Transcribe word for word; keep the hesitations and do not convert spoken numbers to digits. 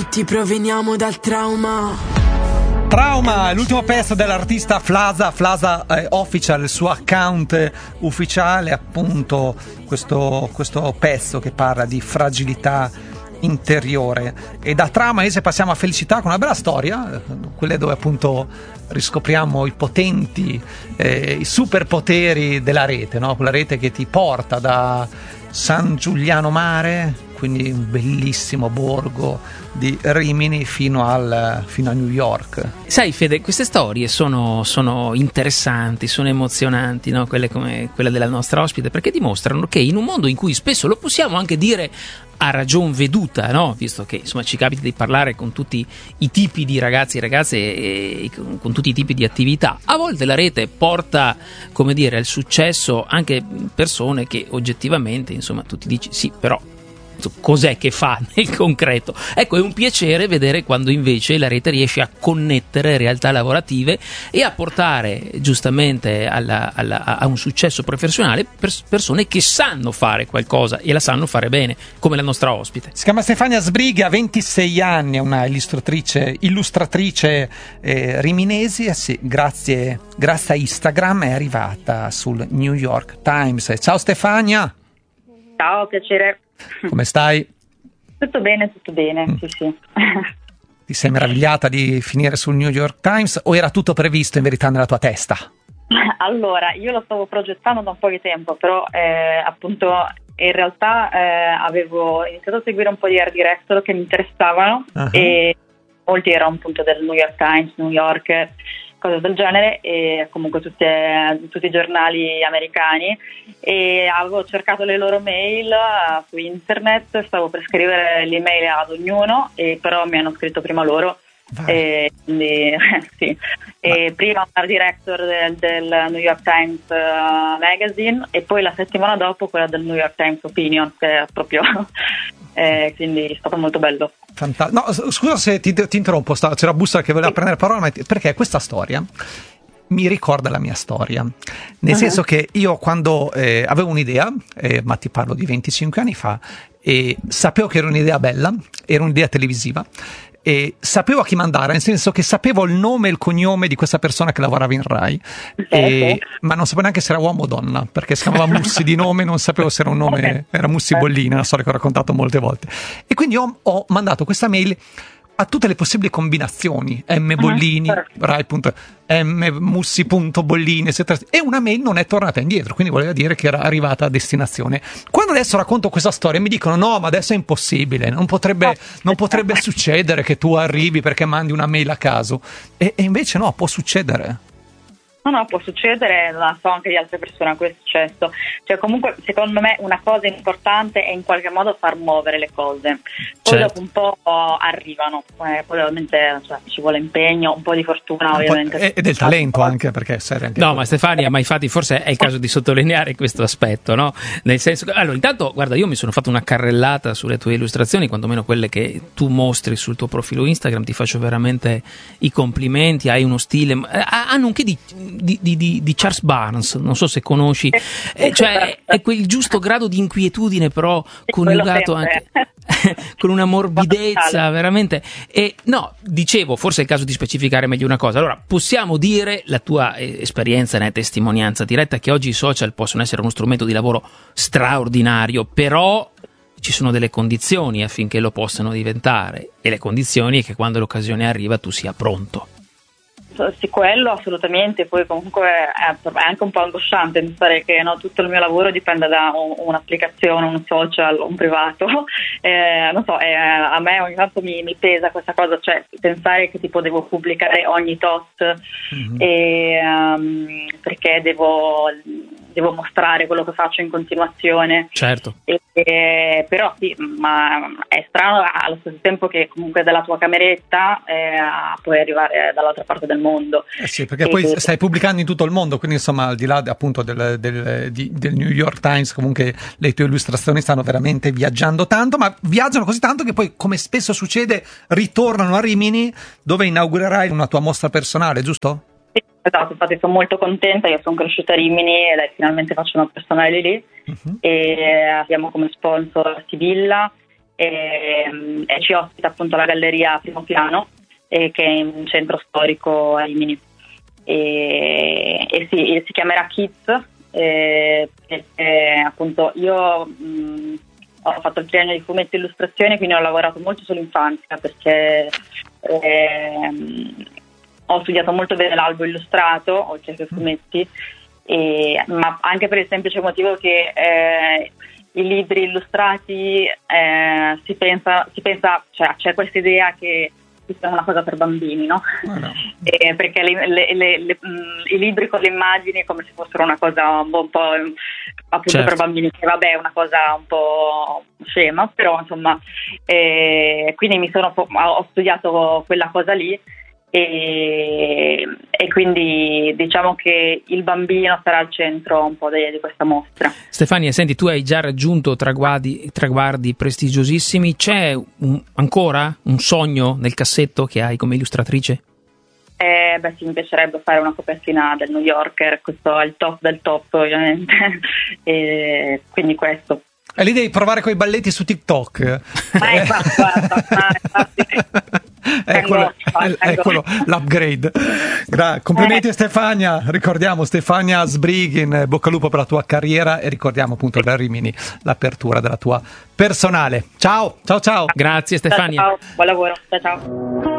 Tutti proveniamo dal trauma. Trauma, l'ultimo pezzo dell'artista Flasa, Flasa eh, Official, il suo account eh, ufficiale, appunto questo, questo pezzo che parla di fragilità interiore. E da trauma invece passiamo a felicità con una bella storia, eh, quelle dove appunto riscopriamo i potenti, eh, i superpoteri della rete, no? Quella rete che ti porta da San Giuliano Mare, quindi un bellissimo borgo di Rimini, fino, al, fino a New York. Sai Fede, queste storie sono, sono interessanti, sono emozionanti, no? Quelle come quella della nostra ospite, perché dimostrano che in un mondo in cui spesso lo possiamo anche dire a ragion veduta, no? Visto che insomma ci capita di parlare con tutti i tipi di ragazzi e ragazze e, e con, con tutti i tipi di attività, a volte la rete porta, come dire, al successo anche persone che oggettivamente, insomma, tu ti dici sì, però cos'è che fa nel concreto? Ecco, è un piacere vedere quando invece la rete riesce a connettere realtà lavorative e a portare giustamente alla, alla, a un successo professionale pers- persone che sanno fare qualcosa e la sanno fare bene, come la nostra ospite. Si chiama Stefania Sbrighi, ha ventisei anni, è una illustratrice, illustratrice eh, riminesi, eh sì, grazie, grazie a Instagram è arrivata sul New York Times. Ciao Stefania! Ciao, piacere. Come stai? Tutto bene, tutto bene, mm. sì sì. Ti sei meravigliata di finire sul New York Times o era tutto previsto in verità nella tua testa? Allora, io lo stavo progettando da un po' di tempo, però eh, appunto in realtà eh, avevo iniziato a seguire un po' di art director che mi interessavano uh-huh. e molti erano appunto del New York Times, New Yorker, cose del genere, e comunque tutte, tutti i giornali americani, e avevo cercato le loro mail uh, su internet, stavo per scrivere l'email ad ognuno, e però mi hanno scritto prima loro. E quindi sì, e prima un art director del, del New York Times uh, Magazine, e poi la settimana dopo quella del New York Times Opinion, che è proprio eh, quindi è stato molto bello. Fanta- no, scusa se ti, ti interrompo, sta, c'era Bussa che voleva sì. prendere la parola, ma perché questa storia mi ricorda la mia storia, nel uh-huh. senso che io quando eh, avevo un'idea, eh, ma ti parlo di venticinque anni fa, e sapevo che era un'idea bella, era un'idea televisiva, e sapevo a chi mandare, nel senso che sapevo il nome e il cognome di questa persona che lavorava in Rai, e, ma non sapevo neanche se era uomo o donna, perché si chiamava Mussi di nome, non sapevo se era un nome, era Mussi Bollina, una storia che ho raccontato molte volte, e quindi ho, ho mandato questa mail a tutte le possibili combinazioni, M Bollini, Rai. M Mussi.bollini, eccetera, e una mail non è tornata indietro, quindi voleva dire che era arrivata a destinazione. Quando adesso racconto questa storia mi dicono no, ma adesso è impossibile, non potrebbe, non potrebbe succedere che tu arrivi perché mandi una mail a caso, e, e invece no, può succedere. No, no, può succedere, la so anche di altre persone a cui è successo. Cioè, comunque, secondo me una cosa importante è in qualche modo far muovere le cose. Poi certo. dopo un po' arrivano, eh, poi ovviamente cioè, ci vuole impegno, un po' di fortuna, ovviamente. E del talento anche, perché serve anche. No, ma Stefania, ma infatti forse è il caso di sottolineare questo aspetto, no? Nel senso che, allora, intanto, guarda, io mi sono fatto una carrellata sulle tue illustrazioni, quantomeno quelle che tu mostri sul tuo profilo Instagram, ti faccio veramente i complimenti, hai uno stile, eh, hanno anche di Di, di, di Charles Barnes, non so se conosci, eh, cioè è quel giusto grado di inquietudine però coniugato anche con una morbidezza veramente, e no, dicevo, forse è il caso di specificare meglio una cosa. Allora, possiamo dire, la tua esperienza ne è testimonianza diretta, che oggi i social possono essere uno strumento di lavoro straordinario, però ci sono delle condizioni affinché lo possano diventare, e le condizioni è che quando l'occasione arriva tu sia pronto. Sì, quello assolutamente. Poi comunque è, è anche un po' angosciante pensare che no, tutto il mio lavoro dipende da un, un'applicazione, un social, un privato. Eh, non so, eh, a me ogni tanto mi, mi pesa questa cosa, cioè pensare che tipo devo pubblicare ogni tot mm-hmm. e, um, perché devo, devo mostrare quello che faccio in continuazione. Certo. E, e, però sì, ma è strano allo stesso tempo che comunque dalla tua cameretta eh, puoi arrivare dall'altra parte del mondo. Eh sì, perché e, poi stai pubblicando in tutto il mondo, quindi insomma al di là appunto del, del, di, del New York Times, comunque le tue illustrazioni stanno veramente viaggiando tanto, ma viaggiano così tanto che poi, come spesso succede, ritornano a Rimini, dove inaugurerai una tua mostra personale, giusto? Sì, esatto, infatti sono molto contenta, io sono cresciuta a Rimini e dai, finalmente faccio una personale lì uh-huh. e abbiamo come sponsor Sibilla e, e ci ospita appunto la galleria Primo Piano, eh, che è un centro storico a Rimini, e, e, si, e si chiamerà Kids, eh, perché appunto io mh, ho fatto il triennio di fumetti e illustrazione, quindi ho lavorato molto sull'infanzia, perché eh, ho studiato molto bene l'albo illustrato oltre che i fumetti, e, ma anche per il semplice motivo che eh, i libri illustrati eh, si pensa, si pensa, cioè c'è questa idea che sia una cosa per bambini, no? Oh no. Eh, perché le, le, le, le, mh, i libri con le immagini è come se fossero una cosa un po', un po' appunto certo. per bambini, che vabbè è una cosa un po' scema, però insomma eh, quindi mi sono ho studiato quella cosa lì. E, e quindi diciamo che il bambino sarà al centro un po' di, di questa mostra. Stefania, senti, tu hai già raggiunto traguardi, traguardi prestigiosissimi, c'è un, ancora un sogno nel cassetto che hai come illustratrice? Eh, beh sì, mi piacerebbe fare una copertina del New Yorker, questo è il top del top ovviamente, e quindi questo. E lì devi provare coi balletti su TikTok. Ma è qua, guarda, ma eccolo, eccolo l'upgrade. Gra- complimenti eh. a Stefania, ricordiamo Stefania Sbrighin, bocca al lupo per la tua carriera e ricordiamo appunto da Rimini l'apertura della tua personale. Ciao, ciao ciao. Grazie Stefania. Ciao, ciao. Buon lavoro, ciao ciao.